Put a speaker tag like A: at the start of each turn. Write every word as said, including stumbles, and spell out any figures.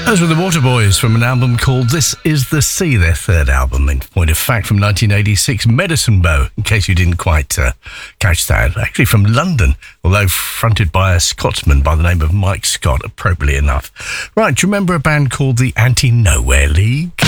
A: Those were the Waterboys from an album called This Is the Sea, their third album, in point of fact, from nineteen eighty-six, Medicine Bow, in case you didn't quite uh, catch that. Actually from London, although fronted by a Scotsman by the name of Mike Scott, appropriately enough. Right, do you remember a band called the Anti-Nowhere League?